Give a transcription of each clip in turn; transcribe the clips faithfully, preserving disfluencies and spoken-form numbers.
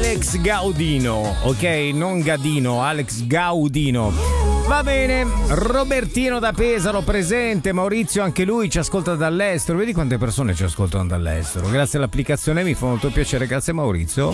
Alex Gaudino, ok? Non Gadino, Alex Gaudino. Va bene, Robertino da Pesaro presente, Maurizio anche lui ci ascolta dall'estero. Vedi quante persone ci ascoltano dall'estero. Grazie all'applicazione, mi fa molto piacere, grazie Maurizio.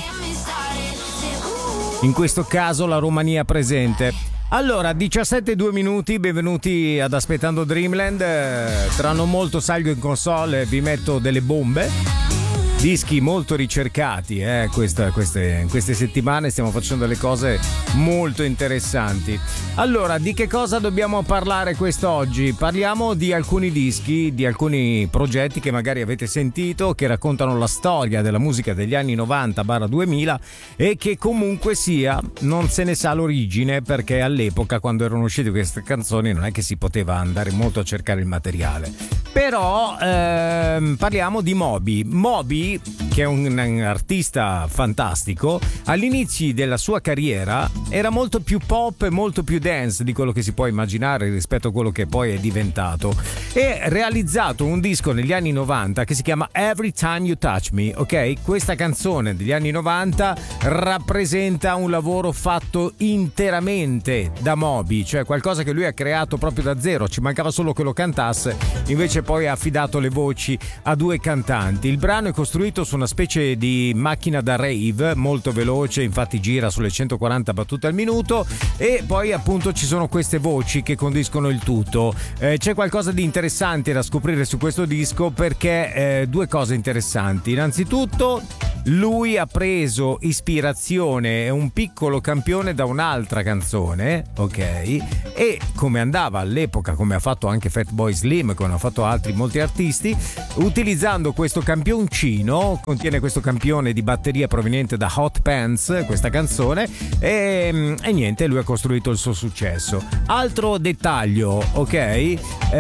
In questo caso la Romania presente. Allora, diciassette e due minuti, benvenuti ad Aspettando Dreamland. Tra non molto salgo in console e vi metto delle bombe. Dischi molto ricercati, eh? Questa, queste, in queste settimane stiamo facendo delle cose molto interessanti. Allora, di che cosa dobbiamo parlare quest'oggi? Parliamo di alcuni dischi, di alcuni progetti che magari avete sentito, che raccontano la storia della musica degli anni novanta duemila e che comunque sia non se ne sa l'origine, perché all'epoca, quando erano uscite queste canzoni, non è che si poteva andare molto a cercare il materiale. Però ehm, parliamo di Moby. Moby, che è un, un artista fantastico, all'inizio della sua carriera era molto più pop e molto più dance di quello che si può immaginare rispetto a quello che poi è diventato. E ha realizzato un disco negli anni novanta che si chiama Every Time You Touch Me, ok? Questa canzone degli anni novanta rappresenta un lavoro fatto interamente da Moby, cioè qualcosa che lui ha creato proprio da zero, ci mancava solo che lo cantasse, invece poi ha affidato le voci a due cantanti. Il brano è costruito su una specie di macchina da rave molto veloce, infatti gira sulle centoquaranta battute al minuto, e poi appunto ci sono queste voci che condiscono il tutto. Eh, c'è qualcosa di interessante da scoprire su questo disco, perché eh, due cose interessanti. Innanzitutto, lui ha preso ispirazione e un piccolo campione da un'altra canzone, ok? E come andava all'epoca, come ha fatto anche Fatboy Slim, come hanno fatto altri molti artisti, utilizzando questo campioncino, contiene questo campione di batteria proveniente da Hot Pants, questa canzone, e, e niente, lui ha costruito il suo successo. Altro dettaglio, ok?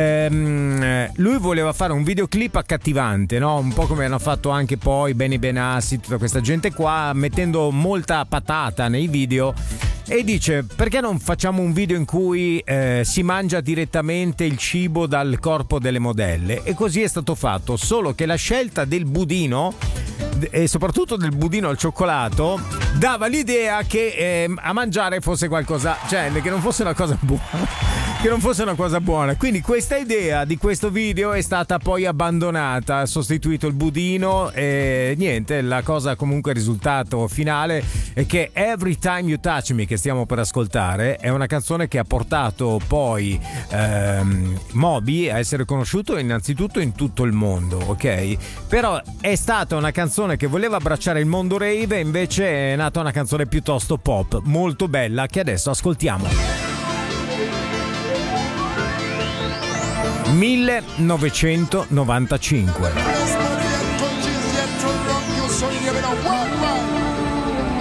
Ehm, lui voleva fare un videoclip accattivante, no? Un po' come hanno fatto anche poi Benny Benassi, tutta questa gente qua, mettendo molta patata nei video, e dice: perché non facciamo un video in cui eh, si mangia direttamente il cibo dal corpo delle modelle? E così è stato fatto, solo che la scelta del budino, e soprattutto del budino al cioccolato, dava l'idea che eh, a mangiare fosse qualcosa, cioè che non fosse una cosa buona, che non fosse una cosa buona. Quindi questa idea di questo video è stata poi abbandonata, ha sostituito il budino e niente, la cosa comunque, il risultato finale è che Every Time You Touch Me, che stiamo per ascoltare, è una canzone che ha portato poi ehm, Moby a essere conosciuto innanzitutto in tutto il mondo, ok? Però è stata una canzone che voleva abbracciare il mondo rave, e invece è nata una canzone piuttosto pop, molto bella, che adesso ascoltiamo. millenovecentonovantacinque